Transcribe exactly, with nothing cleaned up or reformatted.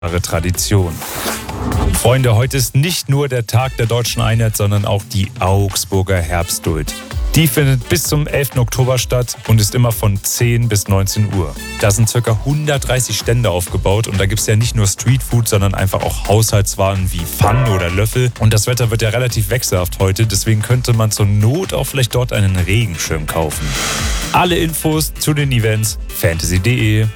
Tradition. Freunde, heute ist nicht nur der Tag der deutschen Einheit, sondern auch die Augsburger Herbstduld. Die findet bis zum elften Oktober statt und ist immer von zehn bis neunzehn Uhr. Da sind ca. hundertdreißig Stände aufgebaut und da gibt es ja nicht nur Streetfood, sondern einfach auch Haushaltswaren wie Pfannen oder Löffel. Und das Wetter wird ja relativ wechselhaft heute, deswegen könnte man zur Not auch vielleicht dort einen Regenschirm kaufen. Alle Infos zu den Events fantasy punkt de.